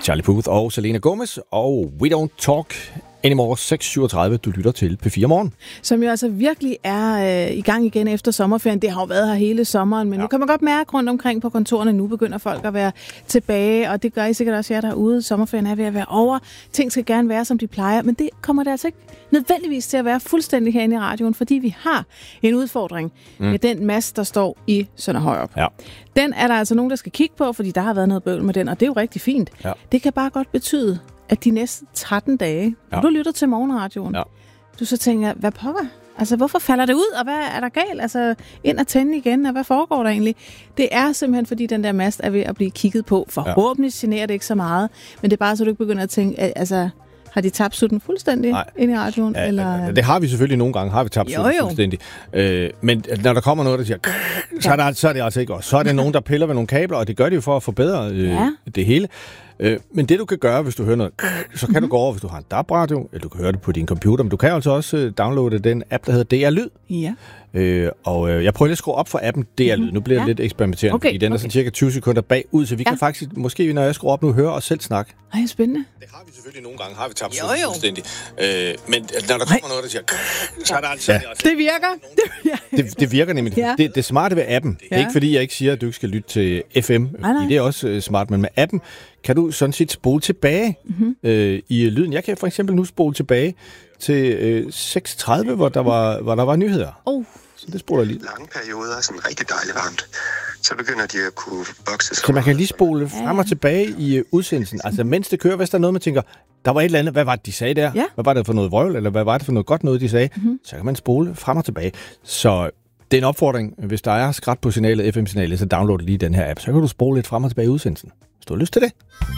Charlie Puth og Selena Gomez, og We Don't Talk Anymore 6:37. Du lytter til P4 Morgen. Som jo altså virkelig er i gang igen efter sommerferien. Det har jo været her hele sommeren, men nu kan man godt mærke rundt omkring på kontorerne, nu begynder folk at være tilbage, og det gør I sikkert også jer derude. Sommerferien er ved at være over. Ting skal gerne være, som de plejer, men det kommer det altså ikke nødvendigvis til at være fuldstændig herinde i radioen, fordi vi har en udfordring med den mast, der står i Sønder Højrup. Ja. Den er der altså nogen, der skal kigge på, fordi der har været noget bøvl med den, og det er jo rigtig fint. Ja. Det kan bare godt betyde, at de næste 13 dage, når du lytter til morgenradioen, du så tænker, hvad pokker? Altså, hvorfor falder det ud, og hvad er der galt? Altså, ind og tænde igen, og hvad foregår der egentlig? Det er simpelthen, fordi den der mast er ved at blive kigget på. Forhåbentlig generer det ikke så meget, men det er bare, så du ikke begynder at tænke, altså, har de tabt sutten fuldstændig ind i radioen? Ja, eller? Det har vi selvfølgelig nogle gange, har vi tabt sutten fuldstændig. Men når der kommer noget, der siger, så er det altså ikke også. Så er det nogen, der piller ved nogle kabler, og det gør de jo for at forbedre det hele. Men det du kan gøre, hvis du hører noget, så kan du gå over, hvis du har en DAB-radio, eller du kan høre det på din computer, men du kan altså også downloade den app, der hedder DR Lyd. Ja. Og jeg prøver lige at skrue op for appen DR Lyd. Nu bliver det lidt eksperimenterende, fordi den er sådan cirka 20 sekunder bagud, så vi kan faktisk, måske når jeg skruer op nu, høre os selv snakke. Ej, spændende. Det har vi selvfølgelig nogle gange, har vi tabt sutten fuldstændig. Men når der kommer noget, der siger, så er der altså... Det virker. Det virker nemlig. Ja. Det smarte ved appen, det er ikke fordi, jeg ikke siger, at du ikke skal lytte til FM. Det er også smart, men med appen kan du sådan set spole tilbage i lyden. Jeg kan for eksempel nu spole tilbage til 6:30, hvor der var nyheder. Så det spoler lige. Lange perioder, sådan rigtig dejligt varmt. Så begynder de at kunne vokse. Så man kan lige spole frem og tilbage i udsendelsen. Altså mens det kører, hvis der er noget, man tænker, der var et eller andet, hvad var det, de sagde der? Ja. Hvad var det for noget vrøvl, eller hvad var det for noget godt noget, de sagde? Så kan man spole frem og tilbage. Så det er en opfordring, hvis der er skrat på signalet, FM-signalet, så download lige den her app. Så kan du spole lidt frem og tilbage i udsendelsen, hvis du har lyst til det.